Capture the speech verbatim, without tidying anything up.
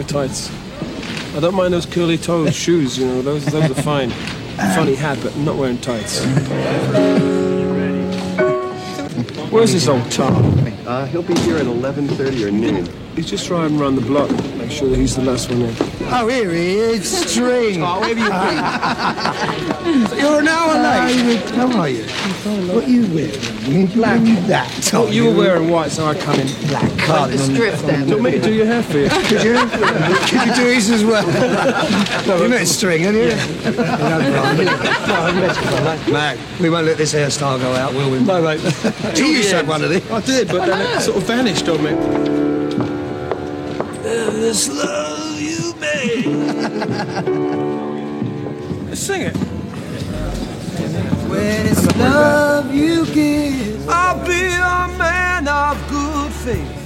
tights. I don't mind those curly-toed shoes, you know, those, those are fine. Funny hat, but I'm not wearing tights. Where's this old Tom? Uh, he'll be here at eleven thirty or noon. He's just driving around the block. Make sure that he's the last one in. Oh, here he is, String. Oh, where have you been? You're an hour late. How are you? What are you wearing? Black. That. Oh, you were wearing white, so I come in black. Like the strip then. Do you want me to do your hair for you? Could you? Could you do his as well? No, you met String, haven't you? Yeah. Mac, we won't let this hairstyle go out, will we? No, mate. You used to have one of these. I did, but then it sort of vanished on me. This love you made. Let's sing it. When it's love you give, I'll be a man of good faith.